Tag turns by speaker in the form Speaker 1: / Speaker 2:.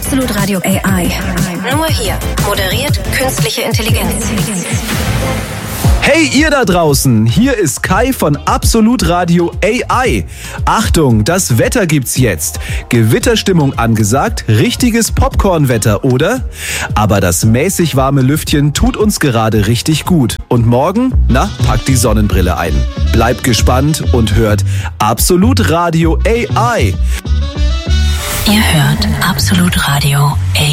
Speaker 1: Absolut Radio AI. Nur hier moderiert künstliche Intelligenz.
Speaker 2: Hey ihr da draußen, hier ist Kai von Absolut Radio AI. Achtung, das Wetter gibt's jetzt. Gewitterstimmung angesagt, richtiges Popcornwetter, oder? Aber das mäßig warme Lüftchen tut uns gerade richtig gut. Und morgen? Na, packt die Sonnenbrille ein. Bleibt gespannt und hört Absolut Radio AI.
Speaker 1: Ihr hört Absolut Radio AI.